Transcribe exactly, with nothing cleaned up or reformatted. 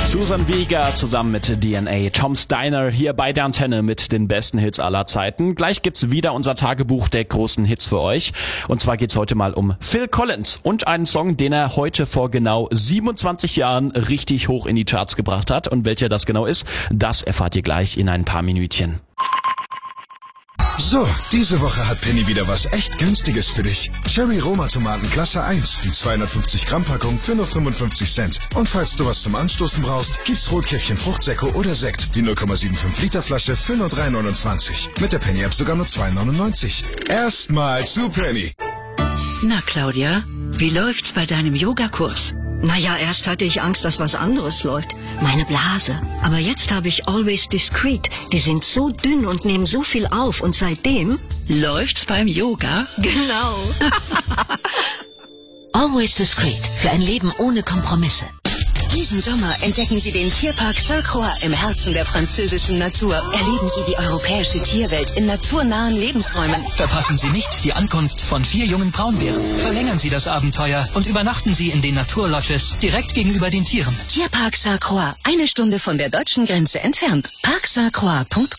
Susan Vega zusammen mit D N A, Tom Steiner hier bei der Antenne mit den besten Hits aller Zeiten. Gleich gibt's wieder unser Tagebuch der großen Hits für euch. Und zwar geht's heute mal um Phil Collins und einen Song, den er heute vor genau siebenundzwanzig Jahren richtig hoch in die Charts gebracht hat. Und welcher das genau ist, das erfahrt ihr gleich in ein paar Minütchen. So, diese Woche hat Penny wieder was echt Günstiges für dich. Cherry Roma Tomaten Klasse eins, die zweihundertfünfzig Gramm Packung für nur fünfundfünfzig Cent. Und falls du was zum Anstoßen brauchst, gibt's Rotkäppchen Fruchtsäcko oder Sekt, die null Komma fünfundsiebzig Liter Flasche für nur drei neunundzwanzig. Mit der Penny App sogar nur zwei neunundneunzig. Erstmal zu Penny. Na, Claudia, wie läuft's bei deinem Yogakurs? Naja, erst hatte ich Angst, dass was anderes läuft. Meine Blase. Aber jetzt habe ich Always Discreet. Die sind so dünn und nehmen so viel auf. Und seitdem... Läuft's beim Yoga? Genau. Always Discreet. Für ein Leben ohne Kompromisse. Diesen Sommer entdecken Sie den Tierpark Sainte-Croix im Herzen der französischen Natur. Erleben Sie die europäische Tierwelt in naturnahen Lebensräumen. Verpassen Sie nicht die Ankunft von vier jungen Braunbären. Verlängern Sie das Abenteuer und übernachten Sie in den Naturlodges direkt gegenüber den Tieren. Tierpark Sainte-Croix, eine Stunde von der deutschen Grenze entfernt. park sainte croix punkt